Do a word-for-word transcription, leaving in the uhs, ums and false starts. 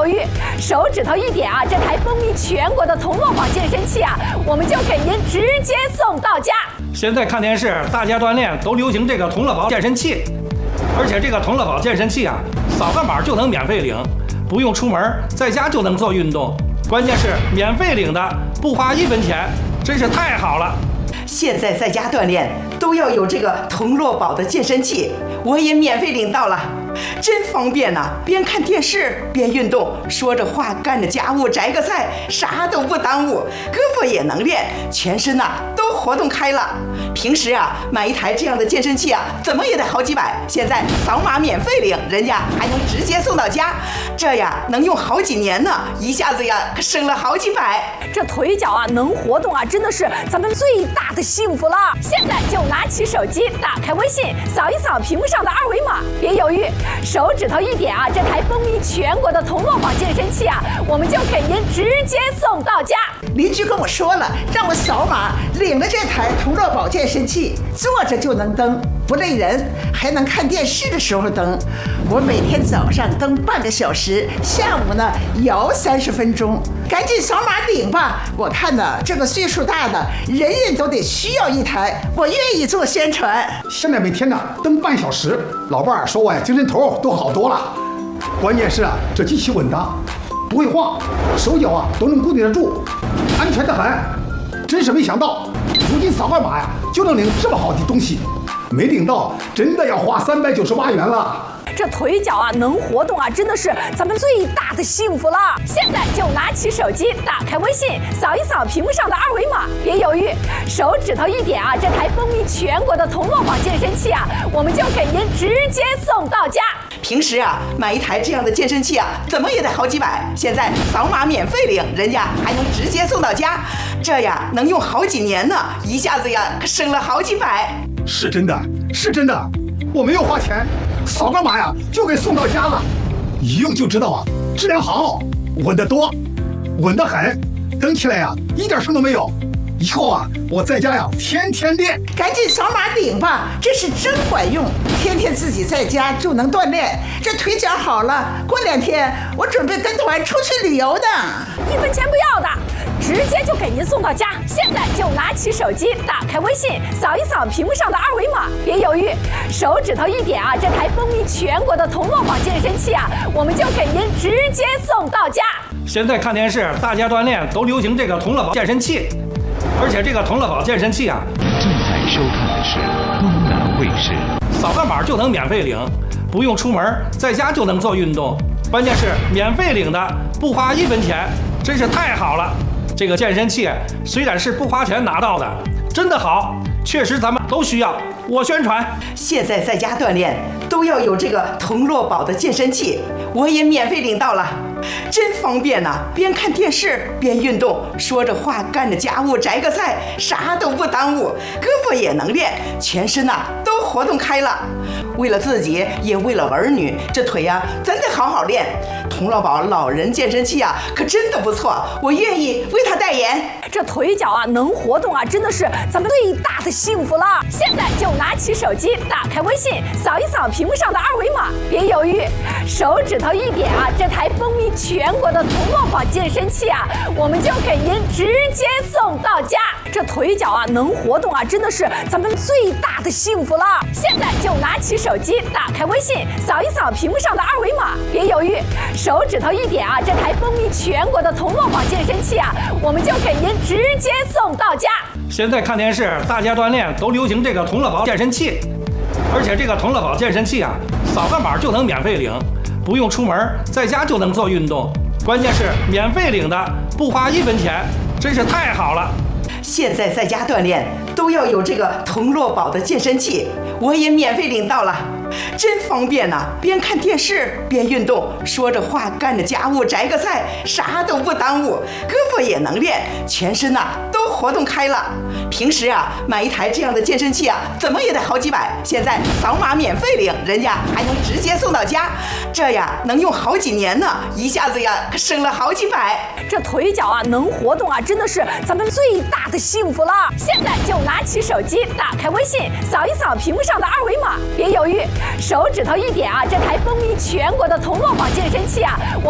犹豫，手指头一点啊，这台风靡全国的铜锣宝健身器啊，我们就给您直接送到家。 现在看电视，大家锻炼都流行这个铜锣宝健身器，而且这个铜锣宝健身器啊，扫个码就能免费领，不用出门，在家就能做运动。关键是免费领的，不花一分钱，真是太好了。 现在在家锻炼都要有这个铜锣宝的健身器，我也免费领到了，真方便呐、啊！边看电视边运动，说着话干着家务，摘个菜，啥都不耽误，胳膊也能练，全身呐、啊、都活动开了。平时啊买一台这样的健身器啊，怎么也得好几百，现在扫码免费领，人家还能直接送到家，这呀能用好几年呢，一下子呀可省了好几百。 这腿脚啊能活动啊，真的是咱们最大的幸福了。现在就拿起手机，打开微信，扫一扫屏幕上的二维码，别犹豫，手指头一点啊，这台风靡全国的铜锣宝健身器啊，我们就给您直接送到家。 邻居跟我说了，让我扫码领了这台铜锣宝健身器，坐着就能蹬，不累人，还能看电视的时候蹬。我每天早上蹬半个小时，下午呢摇三十分钟。赶紧扫码领吧！我看呢，这个岁数大的人人都得需要一台，我愿意做宣传。 现在每天呢蹬半小时，老伴儿说我呀精神头都好多了。关键是啊，这机器稳当，不会晃，手脚啊都能固定得住，安全得很。真是没想到，如今扫个码呀就能领这么好的东西，没领到真的要花三百九十八元了。 这腿脚啊能活动啊，真的是咱们最大的幸福了。现在就拿起手机，打开微信，扫一扫屏幕上的二维码，别犹豫，手指头一点啊，这台风靡全国的铜锣宝健身器啊，我们就给您直接送到家。 平时啊买一台这样的健身器啊，怎么也得好几百，现在扫码免费领，人家还能直接送到家，这呀能用好几年呢，一下子呀可省了好几百。 是真的，是真的，我没有花钱，扫个码呀就给送到家了，一用就知道啊，质量好，稳得多，稳得很，蹬起来呀一点声都没有。以后啊我在家呀天天练。 赶紧扫码领吧，这是真管用，天天自己在家就能锻炼，这腿脚好了，过两天我准备跟团出去旅游的。 一分钱不要的，直接就给您送到家。现在就拿起手机，打开微信，扫一扫屏幕上的二维码，别犹豫，手指头一点啊，这台风靡全国的铜锣宝健身器啊，我们就给您直接送到家。 现在看电视，大家锻炼都流行这个铜锣宝健身器，而且这个铜锣宝健身器啊， 正在收看的是东南卫视。 扫个码就能免费领，不用出门，在家就能做运动。关键是免费领的，不花一分钱，真是太好了。这个健身器虽然是不花钱拿到的，真的好，确实咱们都需要。我宣传， 现在在家锻炼都要有这个铜锣宝的健身器，我也免费领到了，真方便呐、啊！边看电视边运动，说着话干着家务，摘个菜，啥都不耽误，胳膊也能练，全身呐、啊、都活动开了。为了自己，也为了儿女，这腿呀、啊、真得好好练。铜锣宝老人健身器啊，可真的不错，我愿意为他代言。 这腿脚啊能活动啊，真的是咱们最大的幸福了。现在就拿起手机，打开微信，扫一扫屏幕上的二维码，别犹豫，手指头一点啊，这台风靡全国的铜锣宝健身器啊，我们就给您直接送到家。这腿脚啊能活动啊，真的是咱们最大的幸福了。现在就拿起手机，打开微信，扫一扫屏幕上的二维码，别犹豫，手指头一点啊，这台风靡全国的铜锣宝健身器啊，我们就给您直接送到家。 现在看电视，大家锻炼都流行这个铜锣宝健身器，而且这个铜锣宝健身器啊，扫个码就能免费领，不用出门，在家就能做运动。关键是免费领的，不花一分钱，真是太好了。 现在在家锻炼都要有这个铜锣宝的健身器，我也免费领到了，真方便呐、啊！边看电视边运动，说着话干着家务，摘个菜，啥都不耽误，胳膊也能练，全身呐、啊、都活动开了。平时啊买一台这样的健身器啊，怎么也得好几百，现在扫码免费领，人家还能直接送到家，这呀能用好几年呢，一下子呀可省了好几百。 这腿脚啊能活动啊，真的是咱们最大的幸福了。现在就拿起手机，打开微信，扫一扫屏幕上的二维码，别犹豫，手指头一点啊，这台风靡全国的铜锣宝健身器啊，我